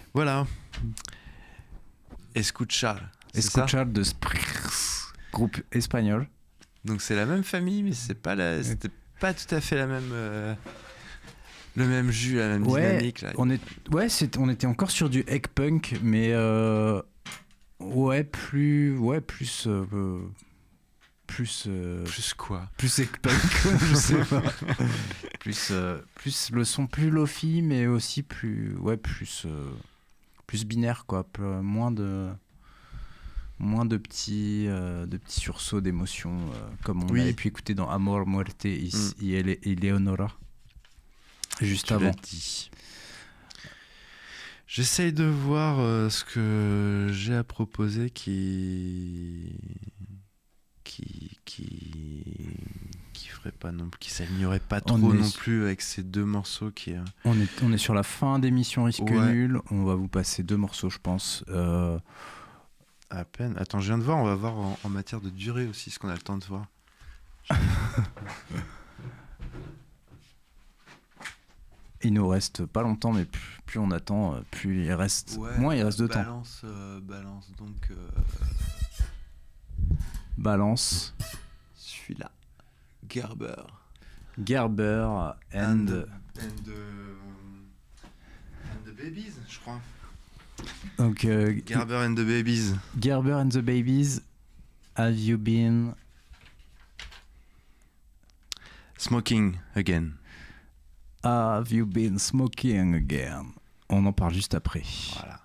Voilà. Escuchar. C'est ça. Escuchar de Spritz, groupe espagnol. Donc c'est la même famille, mais c'était pas tout à fait la même, le même jus, la même dynamique. Là. On était encore sur du egg punk, mais plus quoi? plus egg punk, je sais pas. plus le son plus lofi, mais aussi plus binaire quoi, moins de petits sursauts d'émotions comme on avait pu écouter dans Amor, Muerte et Eleonora juste avant. Dit. J'essaye de voir ce que j'ai à proposer qui ferait pas non plus, qui s'alignerait pas trop non plus avec ces deux morceaux qui. On est sur la fin d'émission Risque Nul. On va vous passer 2 morceaux, je pense. À peine. Attends, je viens de voir. On va voir en matière de durée aussi ce qu'on a le temps de voir. Il nous reste pas longtemps, mais plus on attend, plus il reste. Moins il reste de temps. Balance donc. Balance. Celui-là. Gerber and the Babies, je crois. Donc Gerber and the Babies. Gerber and the Babies. Have you been smoking again? Have you been smoking again? On en parle juste après. Voilà.